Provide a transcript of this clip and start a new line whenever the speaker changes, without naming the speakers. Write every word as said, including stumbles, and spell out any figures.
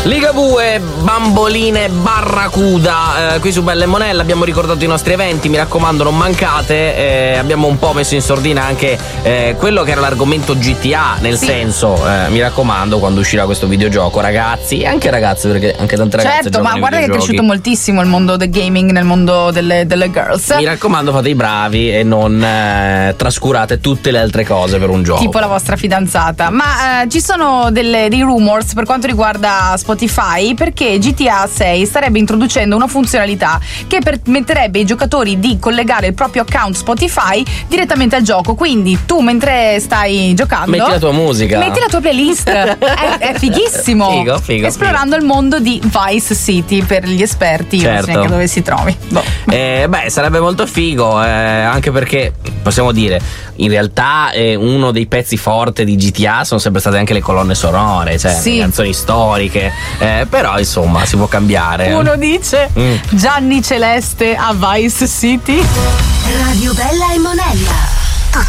Ligabue, bamboline, barracuda, eh, qui su Bella e Monella abbiamo ricordato i nostri eventi, mi raccomando non mancate, eh, abbiamo un po' messo in sordina anche eh, quello che era l'argomento G T A, nel
sì.
senso, eh, mi raccomando quando uscirà questo videogioco, ragazzi, e anche ragazze, perché anche tante ragazze
certo,
giocano
ma
ai
guarda che è
videogiochi.
cresciuto moltissimo il mondo del gaming nel mondo delle, delle girls.
Mi raccomando, fate i bravi e non eh, trascurate tutte le altre cose per un gioco.
Tipo la vostra fidanzata. Ma eh, ci sono delle, dei rumors per quanto riguarda Spotify, perché G T A sei starebbe introducendo una funzionalità che permetterebbe ai giocatori di collegare il proprio account Spotify direttamente al gioco. Quindi tu mentre stai giocando
metti la tua musica,
metti la tua playlist. è, è fighissimo.
Figo, figo,
esplorando
figo.
il mondo di Vice City per gli esperti. Io non so
Certo.
neanche dove si trovi. Boh.
Eh, beh, sarebbe molto figo, eh, anche perché possiamo dire, in realtà eh, uno dei pezzi forti di G T A sono sempre state anche le colonne sonore, cioè
Sì.
le canzoni storiche, eh, però insomma si può cambiare.
Uno dice
Mm.
Gianni Celeste a Vice City.
Radio Bella e Monella.